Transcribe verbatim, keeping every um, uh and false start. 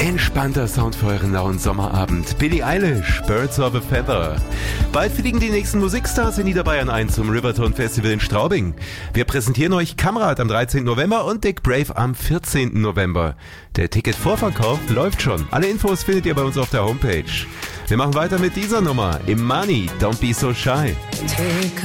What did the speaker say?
Entspannter Sound für euren lauen Sommerabend. Billie Eilish, Birds of a Feather. Bald fliegen die nächsten Musikstars in Niederbayern ein zum Riverton Festival in Straubing. Wir präsentieren euch Kamerad am dreizehnten November und Dick Brave am vierzehnten November. Der Ticketvorverkauf läuft schon. Alle Infos findet ihr bei uns auf der Homepage. Wir machen weiter mit dieser Nummer. Imani, Don't Be So Shy. Take